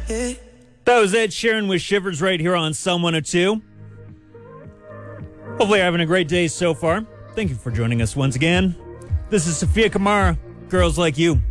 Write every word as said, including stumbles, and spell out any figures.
That was Ed Sheeran with Shivers right here on Psalm one oh two. Hopefully you're having a great day so far. Thank you for joining us once again. This is Sophia Kamara, Girls Like You.